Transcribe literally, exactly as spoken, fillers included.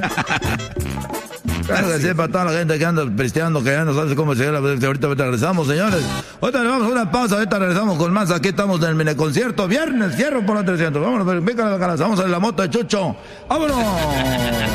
Claro que sí, para toda la gente que anda pisteando, que ya no sabe cómo llegar. Ahorita, ahorita regresamos, señores. Ahorita le vamos a una pausa, ahorita regresamos con más. Aquí estamos del miniconcierto. Viernes, cierro por la trescientos. Vámonos, pícale la cara. Vamos a la moto de Chucho. ¡Vámonos!